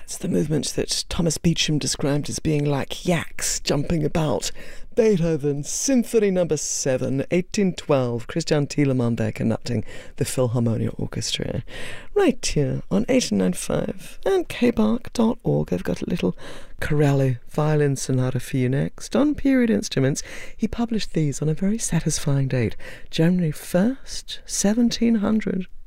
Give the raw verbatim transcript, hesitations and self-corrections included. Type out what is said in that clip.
It's the movement that Thomas Beecham described as being like yaks jumping about. Beethoven, Symphony Number Seven, eighteen twelve. Christian Thielemann there conducting the Philharmonia Orchestra. Right here on eighty nine point five and k bark dot org. I've got a little Corelli violin sonata for you next. On Period Instruments, he published these on a very satisfying date, January first, seventeen hundred.